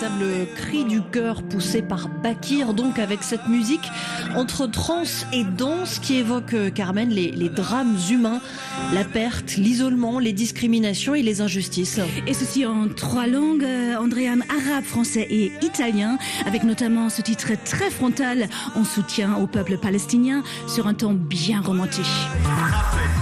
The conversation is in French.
véritable cri du cœur poussé par Bakir, donc avec cette musique entre trance et danse qui évoque, Carmen, les drames humains, la perte, l'isolement, les discriminations et les injustices. Et ceci en 3 langues, Andréane, arabe, français et italien, avec notamment ce titre très frontal en soutien au peuple palestinien sur un ton bien romantique.